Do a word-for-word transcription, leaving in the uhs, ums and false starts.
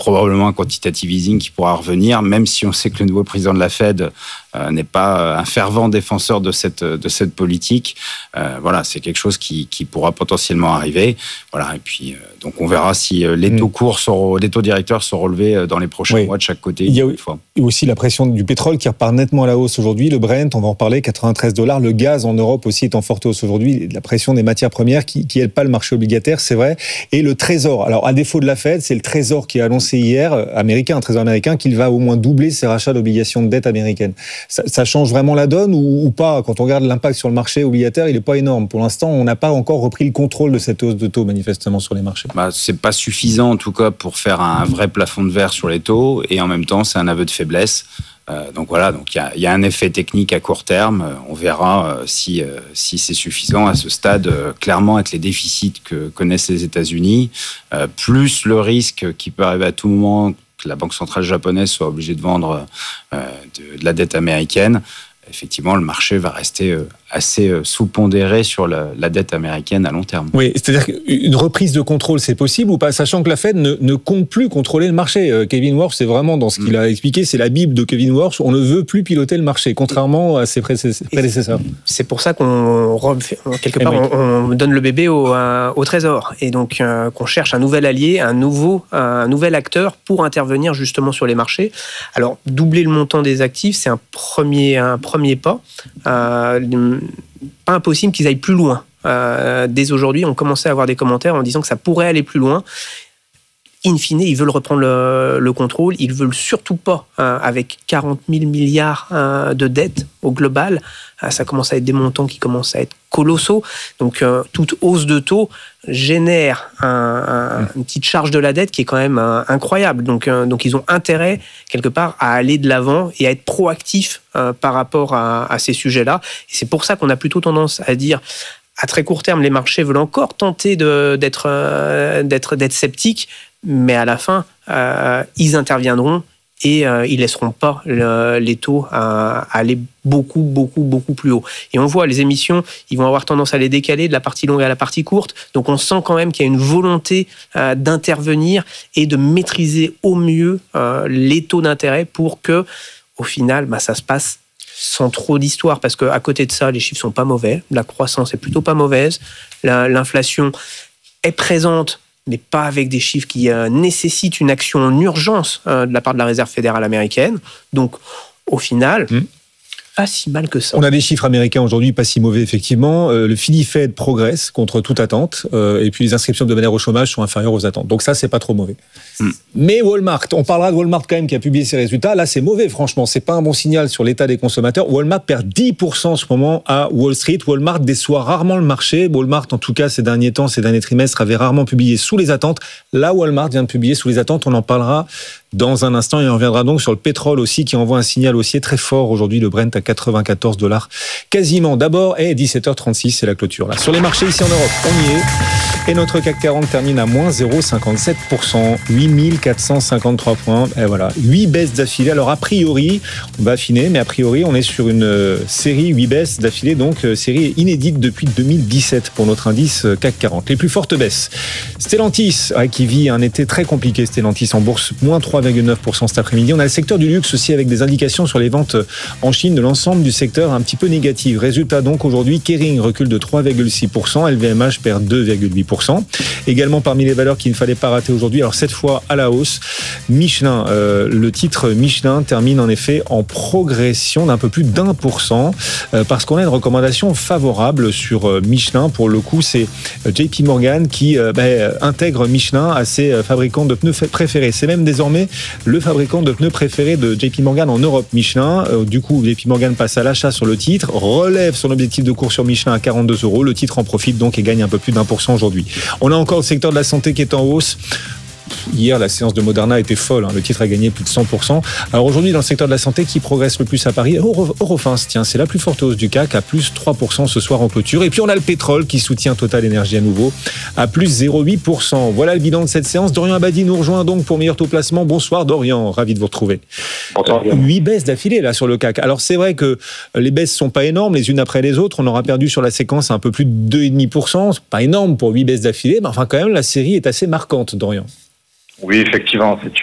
probablement un quantitative easing qui pourra revenir, même si on sait que le nouveau président de la Fed euh, n'est pas un fervent défenseur de cette, de cette politique. Euh, voilà, c'est quelque chose qui, qui pourra potentiellement arriver. Voilà, et puis, euh, donc on verra si euh, les taux courts, sont, les taux directeurs sont relevés dans les prochains oui. mois de chaque côté. Il y a fois. aussi la pression du pétrole qui repart nettement à la hausse aujourd'hui. Le Brent, on va en reparler, quatre-vingt-treize dollars. Le gaz en Europe aussi est en forte hausse aujourd'hui. La pression des matières premières qui, qui aide pas le marché obligataire, c'est vrai. Et le Trésor. Alors, à défaut de la Fed, c'est le Trésor qui a annoncé hier, américain, un Trésor américain, qu'il va au moins doubler ses rachats d'obligations de dette américaines. Ça, ça change vraiment la donne ou, ou pas? Quand on regarde l'impact sur le marché obligataire, il n'est pas énorme. Pour l'instant, on n'a pas encore repris le contrôle de cette hausse de taux, manifestement, sur les marchés. Bah, c'est pas suffisant, en tout cas, pour faire un vrai plafond de verre sur les taux. Et en même temps, c'est un aveu de faiblesse. Euh, donc voilà, donc il y a, y a un effet technique à court terme. Euh, on verra euh, si euh, si c'est suffisant à ce stade. Euh, clairement, avec les déficits que connaissent les États-Unis, euh, plus le risque qui peut arriver à tout moment que la Banque centrale japonaise soit obligée de vendre euh, de, de la dette américaine. Effectivement, le marché va rester assez sous-pondéré sur la, la dette américaine à long terme. Oui, c'est-à-dire qu'une reprise de contrôle, c'est possible ou pas, sachant que la Fed ne, ne compte plus contrôler le marché. Kevin Warsh, c'est vraiment dans ce qu'il a expliqué, c'est la Bible de Kevin Warsh, on ne veut plus piloter le marché, contrairement à ses prédécesseurs. C'est pour ça qu'on, refait, quelque part, oui. on, on donne le bébé au, au Trésor, et donc euh, qu'on cherche un nouvel allié, un, nouveau, un nouvel acteur pour intervenir justement sur les marchés. Alors, doubler le montant des actifs, c'est un premier, un premier premier pas, euh, pas impossible qu'ils aillent plus loin. Euh, dès aujourd'hui, on commençait à avoir des commentaires en disant que ça pourrait aller plus loin. In fine, ils veulent reprendre le, le contrôle. Ils veulent surtout pas, euh, avec quarante mille milliards euh, de dettes au global, euh, ça commence à être des montants qui commencent à être colossaux. Donc, euh, toute hausse de taux génère un, un, une petite charge de la dette qui est quand même euh, incroyable. Donc, euh, donc, ils ont intérêt, quelque part, à aller de l'avant et à être proactifs euh, par rapport à, à ces sujets-là. Et c'est pour ça qu'on a plutôt tendance à dire, à très court terme, les marchés veulent encore tenter de, d'être, euh, d'être, d'être sceptiques, mais à la fin, euh, ils interviendront et euh, ils laisseront pas le, les taux à, à aller beaucoup, beaucoup, beaucoup plus haut. Et on voit, les émissions, ils vont avoir tendance à les décaler de la partie longue à la partie courte. Donc on sent quand même qu'il y a une volonté euh, d'intervenir et de maîtriser au mieux euh, les taux d'intérêt pour que, au final, bah, ça se passe sans trop d'histoire, parce qu'à côté de ça, les chiffres sont pas mauvais, la croissance est plutôt pas mauvaise, la, l'inflation est présente, mais pas avec des chiffres qui euh, nécessitent une action en urgence euh, de la part de la Réserve fédérale américaine. Donc, au final, mmh. pas si mal que ça. On a des chiffres américains aujourd'hui, pas si mauvais, effectivement. Euh, le Philly Fed progresse contre toute attente, euh, et puis les inscriptions de manière au chômage sont inférieures aux attentes. Donc ça, c'est pas trop mauvais. Mmh. Mais Walmart, on parlera de Walmart quand même qui a publié ses résultats. Là, c'est mauvais, franchement. C'est pas un bon signal sur l'état des consommateurs. Walmart perd dix pour cent en ce moment à Wall Street. Walmart déçoit rarement le marché. Walmart, en tout cas, ces derniers temps, ces derniers trimestres, avait rarement publié sous les attentes. Là, Walmart vient de publier sous les attentes. On en parlera dans un instant et on reviendra donc sur le pétrole aussi qui envoie un signal haussier très fort aujourd'hui. Le Brent à quatre-vingt-quatorze dollars quasiment. D'abord, et dix-sept heures trente-six, c'est la clôture. Là, sur les marchés ici en Europe, on y est. Et notre C A C quarante termine à moins zéro virgule cinquante-sept pour cent, huit mille quatre cent cinquante-trois points. Et voilà, huit baisses d'affilée. Alors a priori, on va affiner, mais a priori, on est sur une euh, série huit baisses d'affilée, donc euh, série inédite depuis deux mille dix-sept pour notre indice euh, C A C quarante. Les plus fortes baisses. Stellantis, ouais, qui vit un été très compliqué, Stellantis en bourse, moins trois virgule neuf pour cent cet après-midi. On a le secteur du luxe aussi avec des indications sur les ventes en Chine de l'ensemble du secteur un petit peu négatives. Résultat donc aujourd'hui, Kering recule de trois virgule six pour cent, L V M H perd deux virgule huit pour cent. Également parmi les valeurs qu'il ne fallait pas rater aujourd'hui, alors cette fois à la hausse, Michelin, euh, le titre Michelin termine en effet en progression d'un peu plus d'un pour cent euh, parce qu'on a une recommandation favorable sur euh, Michelin. Pour le coup, c'est J P Morgan qui euh, bah, intègre Michelin à ses fabricants de pneus préférés. C'est même désormais le fabricant de pneus préféré de J P Morgan en Europe, Michelin. Euh, du coup, J P Morgan passe à l'achat sur le titre, relève son objectif de cours sur Michelin à quarante-deux euros. Le titre en profite donc et gagne un peu plus d'un pour cent aujourd'hui. On a encore le secteur de la santé qui est en hausse. Hier, la séance de Moderna était folle. Hein. Le titre a gagné plus de cent pour cent. Alors aujourd'hui, dans le secteur de la santé, qui progresse le plus à Paris? Eurofins, tiens, c'est la plus forte hausse du C A C, à plus trois pour cent ce soir en clôture. Et puis on a le pétrole qui soutient Total Énergie à nouveau, à plus zéro virgule huit pour cent. Voilà le bilan de cette séance. Dorian Abadi nous rejoint donc pour meilleur taux placement. Bonsoir Dorian, ravi de vous retrouver. Bonsoir. Huit baisses d'affilée là sur le C A C. Alors c'est vrai que les baisses sont pas énormes les unes après les autres. On aura perdu sur la séquence un peu plus de deux virgule cinq pour cent. C'est pas énorme pour huit baisses d'affilée, mais enfin quand même la série est assez marquante, Dorian. Oui, effectivement, c'est